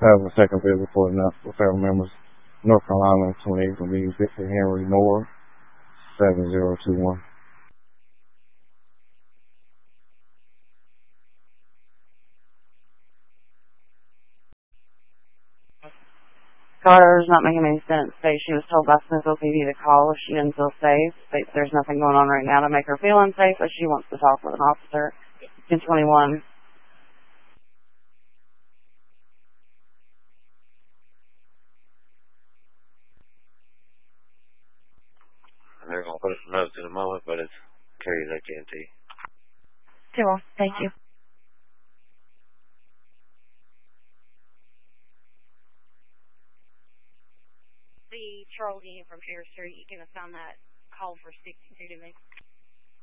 having a second vehicle for family members. North Carolina 28 from me, Victor Henry Moore, 7021. Carter's not making any sense. States she was told by Smithville PD to call if she didn't feel safe. States there's nothing going on right now to make her feel unsafe, but she wants to talk with an officer. 1021. They're going to put some notes in a moment, but it's carries that guarantee. Cool. Thank you. The Charles Union from Air Street, you can assign that call for 62 to me.